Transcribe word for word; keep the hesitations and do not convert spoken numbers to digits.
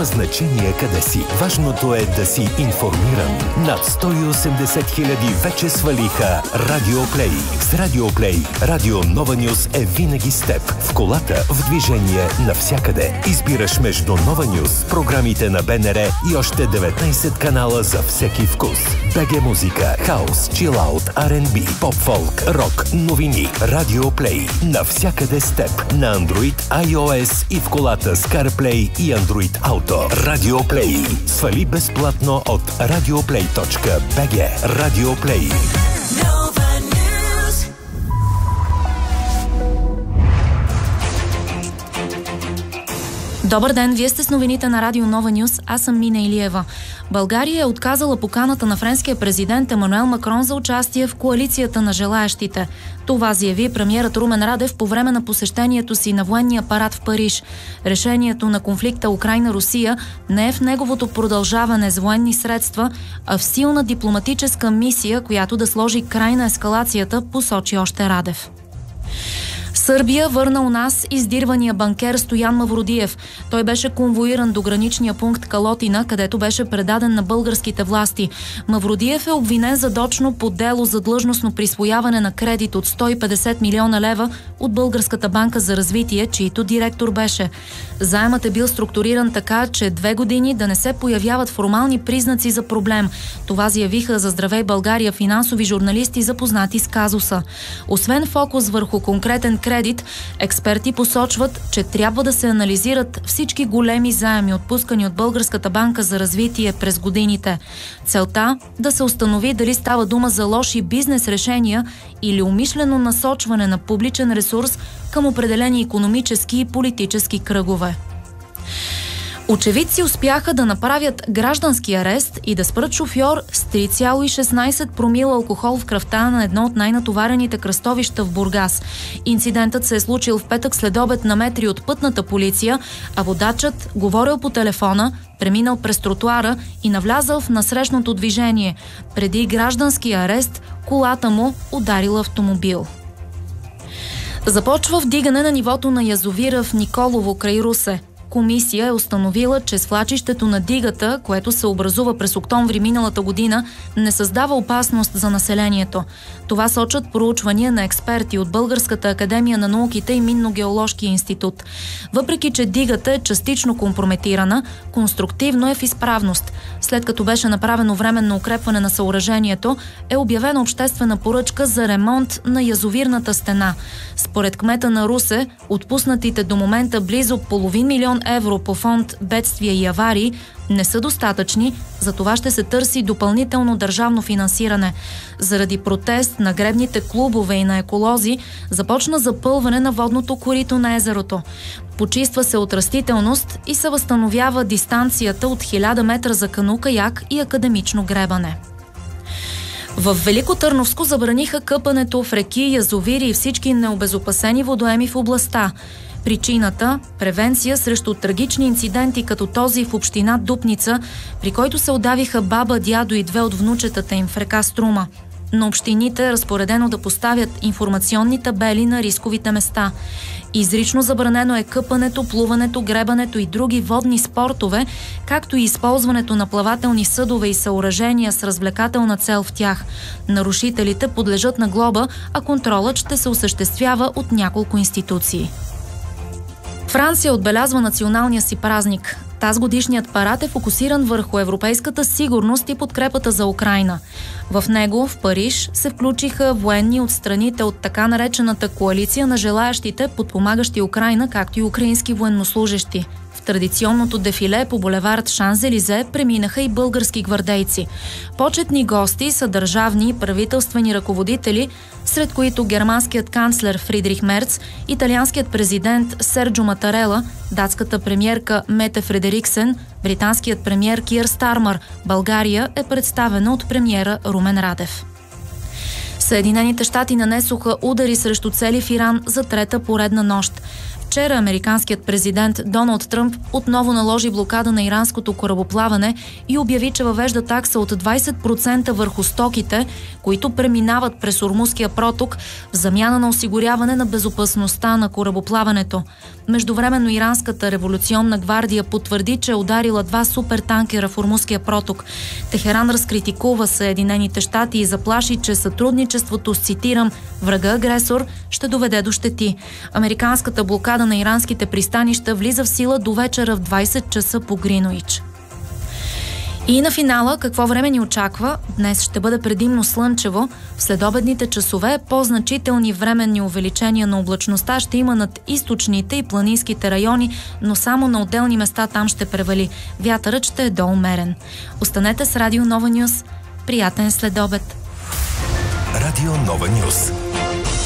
Няма значение къде си. Важното е да си информиран. Над сто и осемдесет хиляди вече свалиха Радио Плей. С Радио Плей, Радио Нова Нюз е винаги с теб. В колата, в движение, навсякъде. Избираш между Нова Нюз, програмите на БНР и още деветнайсет канала за всеки вкус. БГ музика, хаус, чилаут, Ар енд Би, поп-фолк, рок, новини. Радио Плей. Навсякъде с теб. На Android, iOS и в колата с CarPlay и Android Auto. Радио Плей. Свали безплатно от радиоплей точка би джи. Радио Плей. Добър ден, вие сте с новините на Радио Нова Нюз, аз съм Мина Илиева. България е отказала поканата на френския президент Емануел Макрон за участие в коалицията на желаещите. Това заяви премиерът Румен Радев по време на посещението си на военния парад в Париж. Решението на конфликта Украйна-Русия не е в неговото продължаване с военни средства, а в силна дипломатическа мисия, която да сложи край на ескалацията, посочи още Радев. Сърбия върна у нас издирвания банкер Стоян Мавродиев. Той беше конвоиран до граничния пункт Калотина, където беше предаден на българските власти. Мавродиев е обвинен задочно по дело за длъжностно присвояване на кредит от сто и петдесет милиона лева от Българската банка за развитие, чийто директор беше. Заемът е бил структуриран така, че две години да не се появяват формални признаци за проблем. Това заявиха за Здравей България финансови журналисти, запознати с казуса. Освен фокус върху конкретен кредит, експерти посочват, че трябва да се анализират всички големи заеми, отпускани от Българската банка за развитие през годините. Целта – да се установи дали става дума за лоши бизнес решения или умишлено насочване на публичен ресурс към определени икономически и политически кръгове. Очевидци успяха да направят граждански арест и да спрат шофьор с три цяло и шестнайсет промила алкохол в кръвта на едно от най-натоварените кръстовища в Бургас. Инцидентът се е случил в петък следобед на метри от пътната полиция, а водачът говорил по телефона, преминал през тротуара и навлязал в насрещното движение. Преди граждански арест колата му ударила автомобил. Започва вдигане на нивото на язовира в Николово край Русе. Комисия е установила, че свлачището на дигата, което се образува през октомври миналата година, не създава опасност за населението. Това сочат проучвания на експерти от Българската академия на науките и Минно-геоложкия институт. Въпреки че дигата е частично компрометирана, конструктивно е в изправност. След като беше направено временно укрепване на съоръжението, е обявена обществена поръчка за ремонт на язовирната стена. Според кмета на Русе, отпуснатите до момента близо половин милион евро по фонд бедствия и аварии не са достатъчни, за това ще се търси допълнително държавно финансиране. Заради протест на гребните клубове и на еколози започна запълване на водното корито на езерото. Почиства се от растителност и се възстановява дистанцията от хиляда метра за кану-каяк и академично гребане. В Велико Търновско забраниха къпането в реки, язовири и всички необезопасени водоеми в областта. Причината – превенция срещу трагични инциденти като този в община Дупница, при който се удавиха баба, дядо и две от внучетата им в река Струма. На общините е разпоредено да поставят информационни табели на рисковите места. Изрично забранено е къпането, плуването, гребането и други водни спортове, както и използването на плавателни съдове и съоръжения с развлекателна цел в тях. Нарушителите подлежат на глоба, а контролът ще се осъществява от няколко институции. Франция отбелязва националния си празник. Тазгодишният парад е фокусиран върху европейската сигурност и подкрепата за Украйна. В него, в Париж, се включиха военни от страните от така наречената коалиция на желаящите, подпомагащи Украйна, както и украински военнослужещи. В традиционното дефиле по булевард Шанзелизе преминаха и български гвардейци. Почетни гости са държавни и правителствени ръководители, сред които германският канцлер Фридрих Мерц, италианският президент Серджо Матарела, датската премиерка Мете Фредериксен, британският премиер Кир Стармър. България е представена от премиера Румен Радев. Съединените щати нанесоха удари срещу цели в Иран за трета поредна нощ. Вчера американският президент Доналд Тръмп отново наложи блокада на иранското корабоплаване и обяви, че въвежда такса от двайсет процента върху стоките, които преминават през Ормузския проток в замяна на осигуряване на безопасността на корабоплаването. Междувременно иранската революционна гвардия потвърди, че е ударила два супертанкера в Ормузския проток. Техеран разкритикува Съединените щати и заплаши, че сътрудничеството с, цитирам, врага-агресор ще доведе до щети. Американската блокада на иранските пристанища влиза в сила до вечера в двайсет часа по Гринович. И на финала, какво време ни очаква? Днес ще бъде предимно слънчево. В следобедните часове по-значителни временни увеличения на облачността ще има над източните и планинските райони, но само на отделни места там ще превали. Вятърът ще е доумерен. Останете с Радио Нова Нюс. Приятен следобед! Радио Нова Нюс.